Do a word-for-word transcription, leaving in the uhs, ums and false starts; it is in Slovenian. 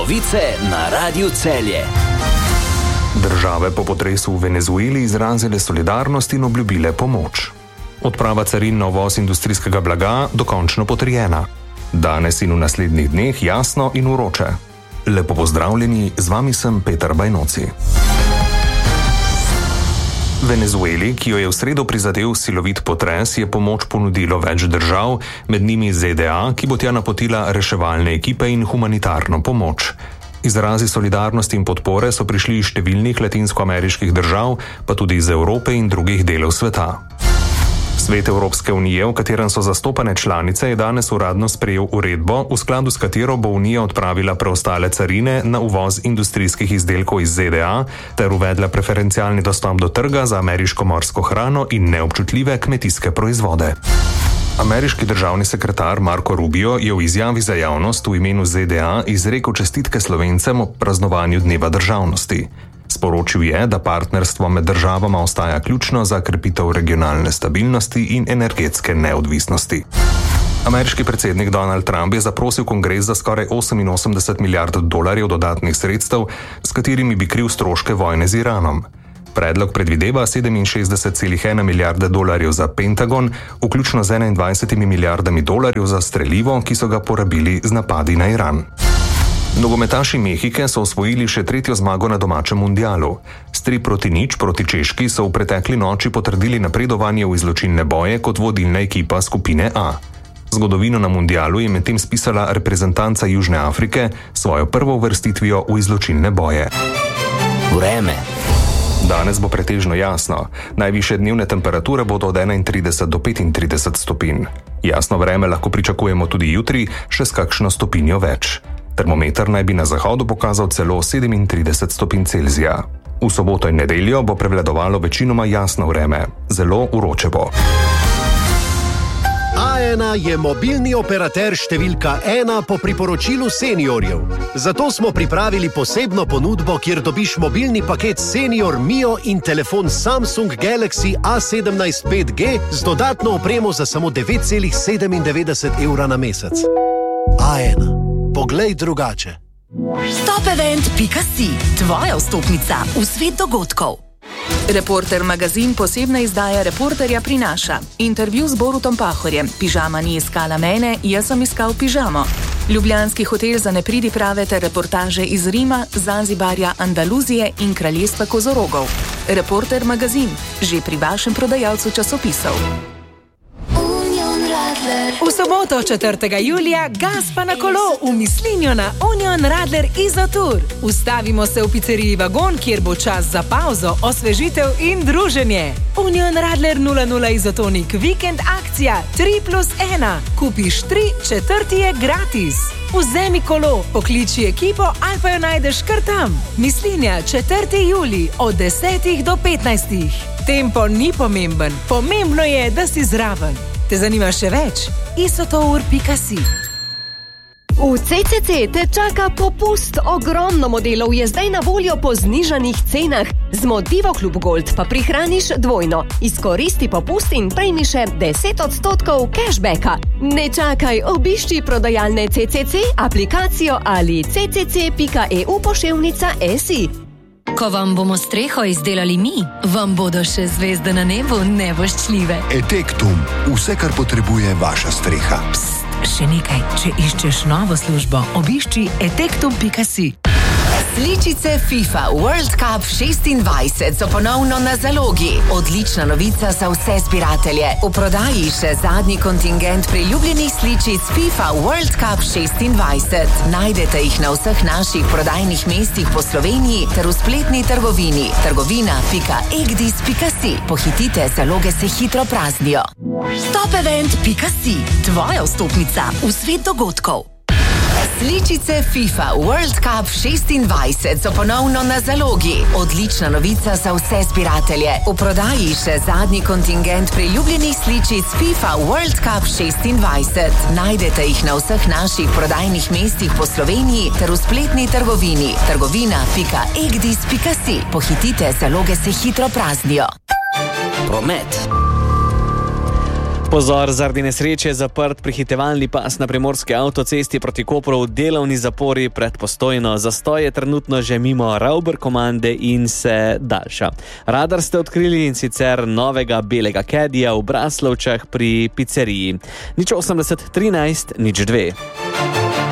Novice na Radiu Celje. Države po potresu v Venezueli izrazile solidarnost in obljubile pomoč. Odprava carin na uvoz industrijskega blaga dokončno potrjena. Danes in v naslednjih dneh jasno in vroče. Lepo pozdravljeni, z vami sem Peter Bajnoci. Venezueli, ki jo je v sredo prizadel silovit potres, je pomoč ponudilo več držav, med njimi Z D A, ki bo tja napotila reševalne ekipe in humanitarno pomoč. Izrazi solidarnosti in podpore so prišli iz številnih latinskoameriških držav, pa tudi iz Evrope in drugih delov sveta. Svet Evropske unije, v katerem so zastopane članice, je danes uradno sprejel uredbo, v skladu s katero bo Unija odpravila preostale carine na uvoz industrijskih izdelkov iz Z D A ter uvedla preferencialni dostop do trga za ameriško morsko hrano in neobčutljive kmetijske proizvode. Ameriški državni sekretar Marco Rubio je v izjavi za javnost v imenu Z D A izrekel čestitke Slovencem ob praznovanju Dneva državnosti. Sporočil je, da partnerstvo med državama ostaja ključno za krepitev regionalne stabilnosti in energetske neodvisnosti. Ameriški predsednik Donald Trump je zaprosil kongres za skoraj oseminosemdeset milijard dolarjev dodatnih sredstev, s katerimi bi kril stroške vojne z Iranom. Predlog predvideva sedeminšestdeset celih ena milijarde dolarjev za Pentagon, vključno z enaindvajsetimi milijardami dolarjev za strelivo, ki so ga porabili z napadi na Iran. Nogometaši Mehike so osvojili še tretjo zmago na domačem mundialu. S tri proti nič proti Češki so v pretekli noči potrdili napredovanje v izločilne boje kot vodilna ekipa skupine A. Zgodovino na mundialu je medtem spisala reprezentanca Južne Afrike s svojo prvo uvrstitvijo v izločilne boje. Vreme. Danes bo pretežno jasno. Najvišje dnevne temperature bodo od enaintrideset do petintrideset stopinj. Jasno vreme lahko pričakujemo tudi jutri, še s kakšno stopinjo več. Termometer naj bi na zahodu pokazal celo sedemintrideset stopinj Celzija. V soboto in nedeljo bo prevladovalo večinoma jasno vreme. Zelo vroče bo. A ena je mobilni operater številka ena po priporočilu seniorjev. Zato smo pripravili posebno ponudbo, kjer dobiš mobilni paket Senior Mio in telefon Samsung Galaxy A sedemnajst pet G z dodatno opremo za samo devet celih sedemindevetdeset evra na mesec. A ena. Poglej drugače. Topevent pika si, tvoja vstopnica v svet dogodkov. Reporter magazin posebna izdaja Reporterja prinaša. Intervju z Borutom Pahorjem. Pižama ni iskala mene, jaz sem iskal pižamo. Ljubljanski hotel za nepridiprave ter reportaže iz Rima, Zanzibarja, Andaluzije in kraljestva kozorogov. Reporter magazin, že pri vašem prodajalcu časopisov. V soboto četrtega julija gas pa na kolo v Mislinju na Union Radler Izotur. Ustavimo se v pizzeriji Vagon, kjer bo čas za pauzo, osvežitev in druženje. Union Radler nula nula Izotonik vikend akcija tri plus ena. Kupiš tri, četrti je gratis. Vzemi kolo, pokliči ekipo ali pa jo najdeš kar tam. Mislinja četrtega julija od desetih do petnajstih. Tempo ni pomemben, pomembno je, da si zraven. Te zanima še več? isotour pika si. V C C C te čaka popust. Ogromno modelov je zdaj na voljo po znižanih cenah. Z Modivo Klub Gold pa prihraniš dvojno. Izkoristi popust in prejmi še deset odstotkov cashbacka. Ne čakaj, obišči prodajalne C C C, aplikacijo ali c c c pika e u poševnica si. Ko vam bomo streho izdelali mi, vam bodo še zvezde na nebu nevoščljive. Etektum. Vse, kar potrebuje vaša streha. Psst, še nekaj. Če iščeš novo službo, obišči etektum pika si. Sličice FIFA World Cup šestindvajset so ponovno na zalogi. Odlična novica za vse zbiratelje. V prodaji še zadnji kontingent priljubljenih sličic FIFA World Cup šestindvajset. Najdete jih na vseh naših prodajnih mestih po Sloveniji ter v spletni trgovini trgovina pika egdis pika si. Pohitite, zaloge se hitro praznijo. Topevent pika si, tvoja vstopnica v svet dogodkov. Sličice FIFA World Cup šestindvajset so ponovno na zalogi. Odlična novica za vse zbiratelje. V prodaji še zadnji kontingent priljubljenih sličic FIFA World Cup šestindvajset. Najdete jih na vseh naših prodajnih mestih po Sloveniji ter v spletni trgovini trgovina pika egdis pika si. Pohitite, zaloge se hitro praznijo. Promet. Pozor, zaradi nesreče je zaprt prehitevalni pas na primorski avtocesti proti Kopru v delovni zapori pred Postojno. Zastoj je trenutno že mimo Rauber komande in se daljša. Radar ste odkrili in sicer novega belega Cadija v Braslovčah pri pizzeriji. nič osemdeset trinajst nič dve.